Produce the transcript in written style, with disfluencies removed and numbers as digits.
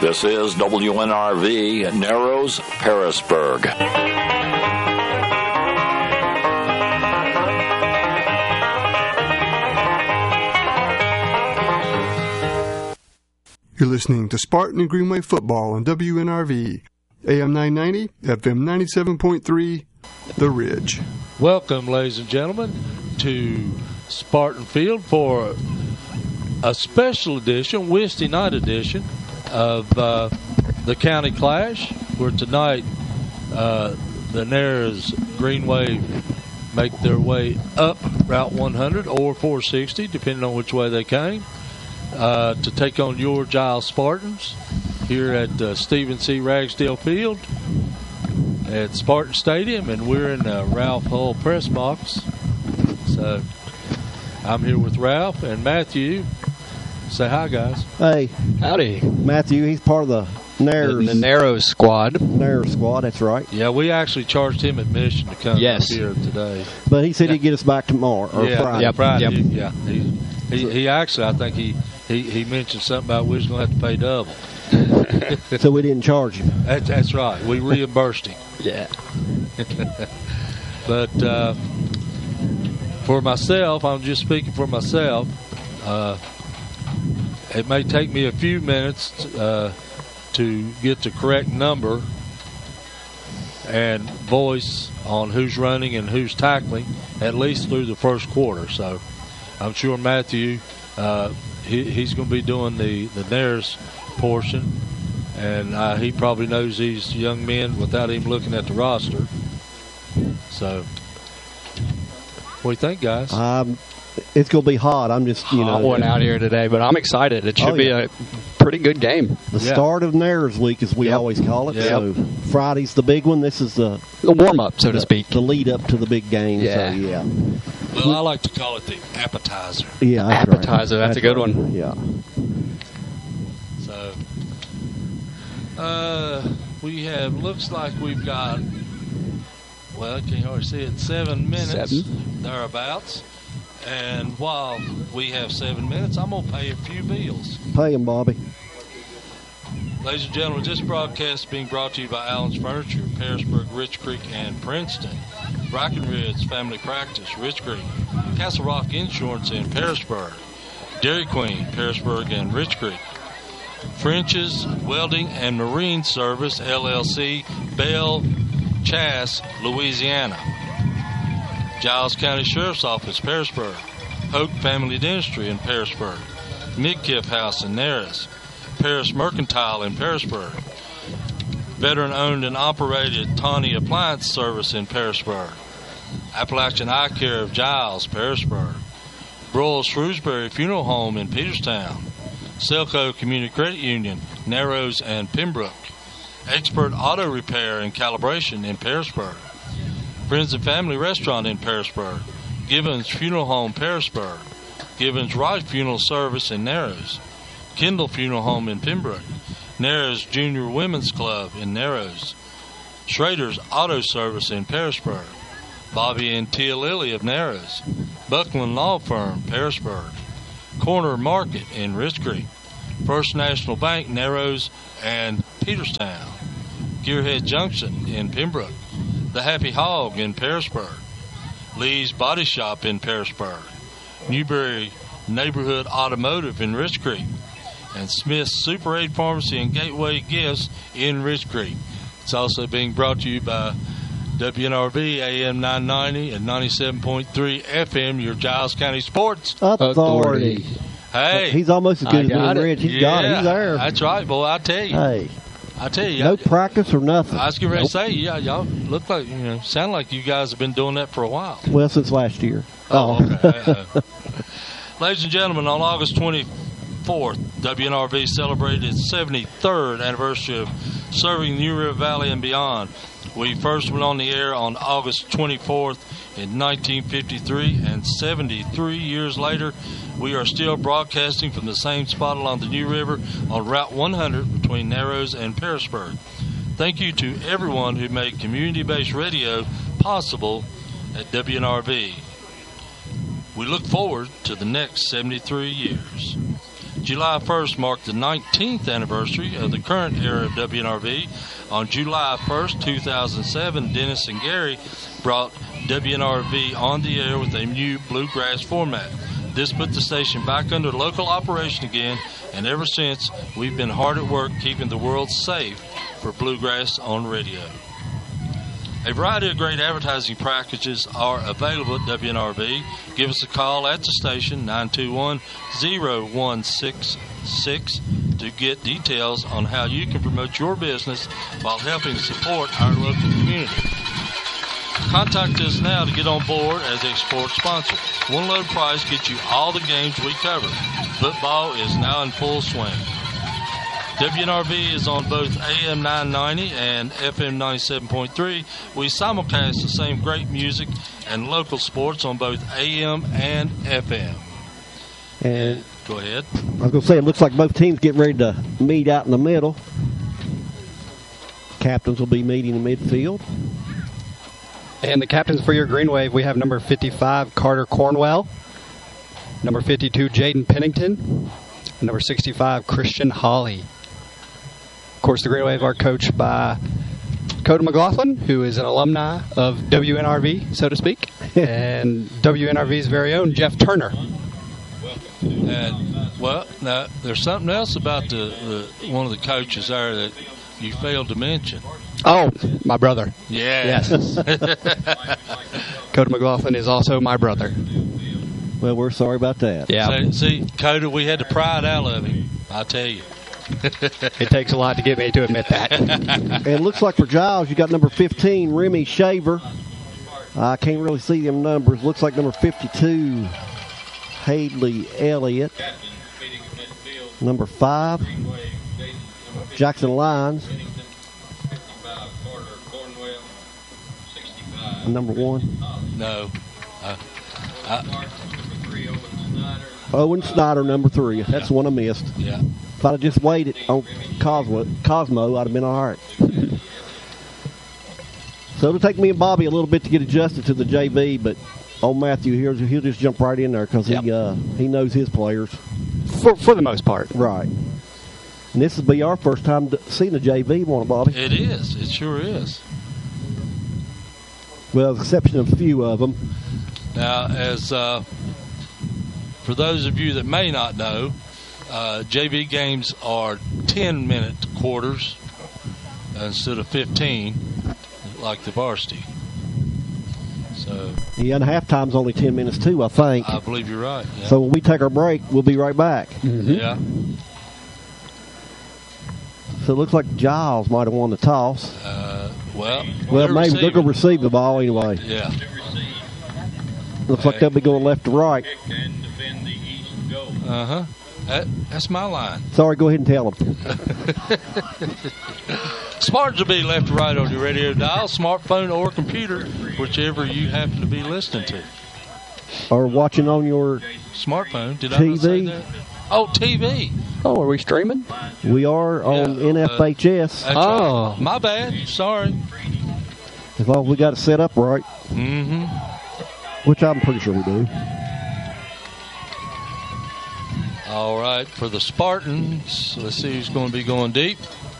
This is WNRV Narrows, Pearisburg. You're listening to Spartan and Greenway football on WNRV, AM 990, FM 97.3, The Ridge. Welcome, ladies and gentlemen, to Spartan Field for a special edition, Wednesday night edition of the County Clash, where tonight the Narrows Greenway make their way up Route 100 or 460, depending on which way they came, to take on your Giles Spartans here at Stephen C. Ragsdale Field at Spartan Stadium, and we're in the Ralph Hull press box. So I'm here with Ralph and Matthew. Say hi, guys. Hey. Howdy. Matthew, he's part of the Narrows. The Narrows squad. Narrows squad, that's right. Yeah, we actually charged him admission to come up here today. But he said he'd get us back tomorrow, or Friday. Yeah, Friday. Yep. He actually, I think he mentioned something about we was going to have to pay double. So we didn't charge him. That's right. We reimbursed him. Yeah. But for myself, I'm just speaking for myself, it may take me a few minutes to get the correct number and voice on who's running and who's tackling, at least through the first quarter. So I'm sure Matthew, he's going to be doing the Narrows portion, and he probably knows these young men without even looking at the roster. So what do you think, guys? It's going to be hot. I'm just, I went out here today, but I'm excited. It should be a pretty good game. The start of Narrows Week, as we always call it. Yep. So Friday's the big one. This is the warm-up, so to speak. The lead-up to the big game. Yeah. So, yeah. Well, I like to call it the appetizer. Yeah, that's appetizer. Right. That's a good one. Yeah. So, we have, looks like we've got, well, you can hardly see it, 7 minutes, thereabouts. And while we have 7 minutes, I'm going to pay a few bills. Pay him, Bobby. Ladies and gentlemen, this broadcast is being brought to you by Allen's Furniture, Pearisburg, Rich Creek, and Princeton. Brackenridge Family Practice, Rich Creek. Castle Rock Insurance in Pearisburg. Dairy Queen, Pearisburg, and Rich Creek. French's Welding and Marine Service, LLC, Belle Chasse, Louisiana. Giles County Sheriff's Office, Pearisburg. Hoke Family Dentistry in Pearisburg. Midkiff House in Narrows. Paris Mercantile in Pearisburg. Veteran-owned and operated Tawny Appliance Service in Pearisburg. Appalachian Eye Care of Giles, Pearisburg. Broyles Shrewsbury Funeral Home in Peterstown. Selco Community Credit Union, Narrows and Pembroke. Expert Auto Repair and Calibration in Pearisburg. Friends and Family Restaurant in Pearisburg. Gibbons Funeral Home, Pearisburg. Gibbons Wright Funeral Service in Narrows. Kendall Funeral Home in Pembroke. Narrows Junior Women's Club in Narrows. Schrader's Auto Service in Pearisburg. Bobby and Tia Lilly of Narrows. Buckland Law Firm, Pearisburg. Corner Market in Rich Creek. First National Bank, Narrows and Peterstown. Gearhead Junction in Pembroke. The Happy Hog in Pearisburg. Lee's Body Shop in Pearisburg. Newberry Neighborhood Automotive in Rich Creek. And Smith's Super 8 Pharmacy and Gateway Gifts in Rich Creek. It's also being brought to you by WNRV AM 990 and 97.3 FM, your Giles County Sports Authority. Hey. He's almost as good as Blue Ridge. He's got it. He's there. That's right, boy. I tell you. Hey. I tell you. No practice or nothing. I was getting ready to say, y'all look like, sound like you guys have been doing that for a while. Well, since last year. Okay. Ladies and gentlemen, on August 24th, WNRV celebrated its 73rd anniversary of serving the New River Valley and beyond. We first went on the air on August 24th in 1953, and 73 years later, we are still broadcasting from the same spot along the New River on Route 100 between Narrows and Pearisburg. Thank you to everyone who made community-based radio possible at WNRV. We look forward to the next 73 years. July 1st marked the 19th anniversary of the current era of WNRV. On July 1st, 2007, Dennis and Gary brought WNRV on the air with a new bluegrass format. This put the station back under local operation again, and ever since, we've been hard at work keeping the world safe for bluegrass on radio. A variety of great advertising packages are available at WNRV. Give us a call at the station, 921-0166, to get details on how you can promote your business while helping support our local community. Contact us now to get on board as a sports sponsor. One low price gets you all the games we cover. Football is now in full swing. WNRV is on both AM 990 and FM 97.3. We simulcast the same great music and local sports on both AM and FM. And go ahead. I was going to say, it looks like both teams get ready to meet out in the middle. Captains will be meeting in midfield. And the captains for your Green Wave, we have number 55, Carter Cornwell. Number 52, Jaden Pennington. And number 65, Christian Hawley. Of course, the Green Wave are coached by Coda McLaughlin, who is an alumni of WNRV, so to speak, and WNRV's very own Jeff Turner. And, well, now, there's something else about the one of the coaches there that you failed to mention. Oh, my brother. Yes. Coda McLaughlin is also my brother. Well, we're sorry about that. Yeah. See, Coda, we had to pry it out of him, I tell you. It takes a lot to get me to admit that. And it looks like for Giles, you got number 15, Remy Shaver. I can't really see them numbers. Looks like number 52, Hadley Elliott. Number 5, Jackson Lyons. Number 1. No. Owen Snyder, number 3. That's the one I missed. Yeah. If I'd have just waited on Cosmo, I'd have been all right. So it'll take me and Bobby a little bit to get adjusted to the JV, but old Matthew here, he'll just jump right in there because he knows his players. For the most part. Right. And this will be our first time seeing the JV, won't it, Bobby? It is. It sure is. Well, with the exception of a few of them. Now, as for those of you that may not know, JV games are 10-minute quarters instead of 15, like the varsity. So yeah, and halftime's only 10 minutes too, I think. I believe you're right. Yeah. So when we take our break, we'll be right back. Mm-hmm. Yeah. So it looks like Giles might have won the toss. Well, maybe they're going to receive the ball anyway. Yeah. Looks like they'll be going left to right. Uh-huh. That's my line. Sorry, go ahead and tell them. Spartans will be left to right on your radio dial, smartphone or computer, whichever you happen to be listening to. Or watching on your smartphone. Did TV? I not say that? Oh, TV. Oh, are we streaming? We are on NFHS. Right. My bad. Sorry. As long as we got it set up right. Mm-hmm. Which I'm pretty sure we do. All right. For the Spartans, let's see who's going to be going deep.